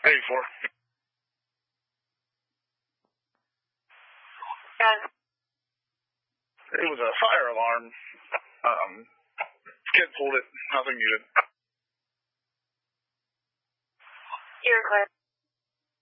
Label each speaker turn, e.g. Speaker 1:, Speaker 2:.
Speaker 1: 84. It was a fire alarm. Kid pulled it. Nothing needed.
Speaker 2: You're clear.